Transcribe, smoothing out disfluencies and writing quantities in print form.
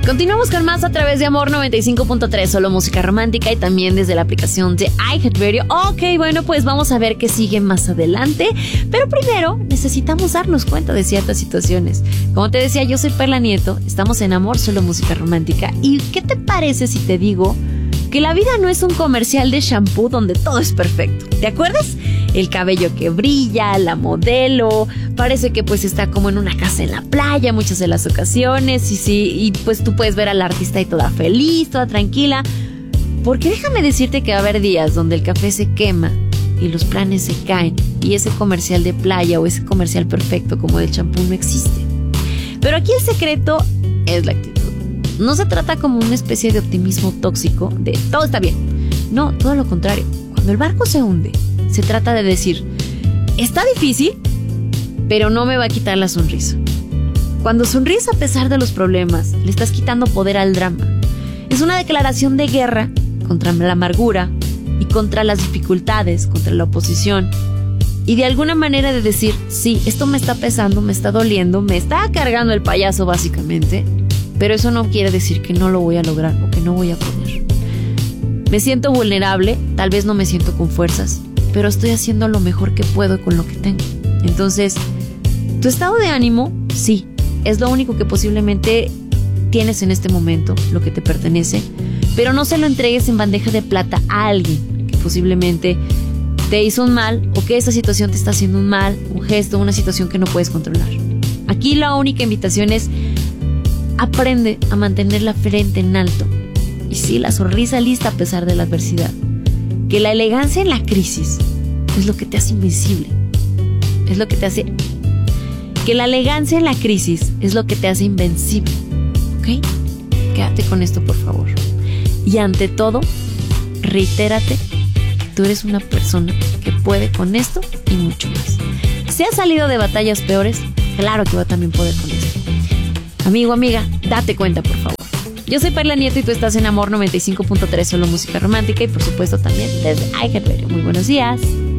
Continuamos con más a través de Amor 95.3, solo música romántica, y también desde la aplicación de iHeartRadio. Ok, bueno, pues vamos a ver qué sigue más adelante, pero primero necesitamos darnos cuenta de ciertas situaciones. Como te decía, yo soy Perla Nieto, estamos en Amor, solo música romántica. ¿Y qué te parece si te digo que la vida no es un comercial de shampoo donde todo es perfecto? ¿Te acuerdas? El cabello que brilla, la modelo, parece que pues está como en una casa en la playa muchas de las ocasiones, y sí, y pues tú puedes ver al artista y toda feliz, toda tranquila, porque déjame decirte que va a haber días donde el café se quema y los planes se caen, y ese comercial de playa o ese comercial perfecto como del champú no existe. Pero aquí el secreto es la actitud. No se trata como una especie de optimismo tóxico de todo está bien. No, todo lo contrario. Cuando el barco se hunde, se trata de decir, está difícil, pero no me va a quitar la sonrisa. Cuando sonríes a pesar de los problemas, le estás quitando poder al drama. Es una declaración de guerra contra la amargura y contra las dificultades, contra la oposición. Y de alguna manera de decir, sí, esto me está pesando, me está doliendo, me está cargando el payaso básicamente, pero eso no quiere decir que no lo voy a lograr o que no voy a poder. Me siento vulnerable, tal vez no me siento con fuerzas, pero estoy haciendo lo mejor que puedo con lo que tengo. Entonces, tu estado de ánimo, sí, es lo único que posiblemente tienes en este momento, lo que te pertenece, pero no se lo entregues en bandeja de plata a alguien que posiblemente te hizo un mal, o que esa situación te está haciendo un mal, un gesto, una situación que no puedes controlar. Aquí la única invitación es: aprende a mantener la frente en alto. Y sí, la sonrisa lista a pesar de la adversidad. Que la elegancia en la crisis es lo que te hace invencible. Es lo que te hace... Que la elegancia en la crisis es lo que te hace invencible. ¿Ok? Quédate con esto, por favor. Y ante todo, reitérate que tú eres una persona que puede con esto y mucho más. Si has salido de batallas peores, claro que va a también poder con esto. Amigo, amiga, date cuenta, por favor. Yo soy Perla Nieto y tú estás en Amor 95.3, solo música romántica, y por supuesto también desde iHeartRadio. Muy buenos días.